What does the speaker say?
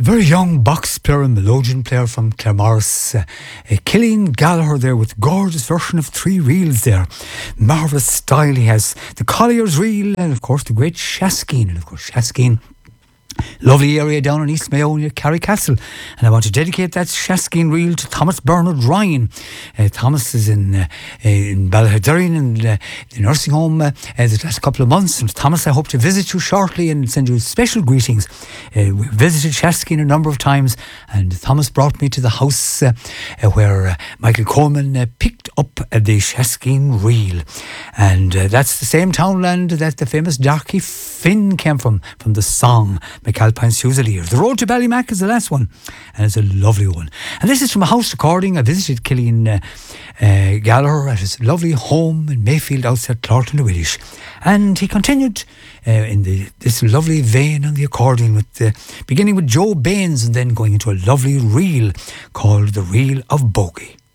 very young box player and melodeon player from Claremorris, Killian Gallagher there with a gorgeous version of Three Reels there. Marvellous style he has. The Collier's Reel and of course the great Shaskeen. And of course Shaskeen, lovely area down in East Mayo near Carrycastle. And I want to dedicate that Shaskeen Reel to Thomas Bernard Ryan. Thomas is in Ballahadurrin in the nursing home the last couple of months. And Thomas, I hope to visit you shortly and send you special greetings. We visited Shaskeen a number of times, and Thomas brought me to the house where Michael Coleman picked up the Shaskeen Reel. And that's the same townland that the famous Darky Finn came from the song McAlpine's Fusilier. The Road to Ballymac is the last one, and it's a lovely one. And this is from a house recording. I visited Killian Gallagher at his lovely home in Mayfield outside Clorton Willish, and he continued in this lovely vein on the accordion with beginning with Joe Baines and then going into a lovely reel called The Reel of Bogey.